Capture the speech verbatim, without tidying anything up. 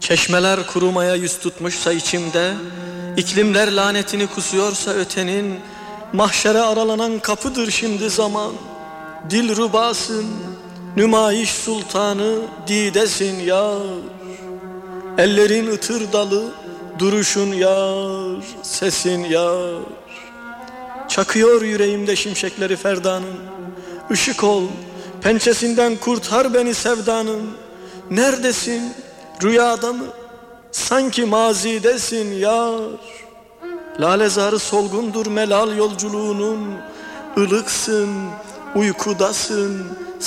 Çeşmeler kurumaya yüz tutmuşsa içimde, iklimler lanetini kusuyorsa ötenin, mahşere aralanan kapıdır şimdi zaman. Dilrubasın, nümayiş sultanı, didesin yar. Ellerin ıtır dalı, duruşun yar, sesin yar. Çakıyor yüreğimde şimşekleri ferdanın. Işık ol, pençesinden kurtar beni sevdanın. Neredesin, rüyada mı? Sanki mazidesin yar. Lalezarı solgundur melal yolculuğunun. Ilıksın, uykudasın,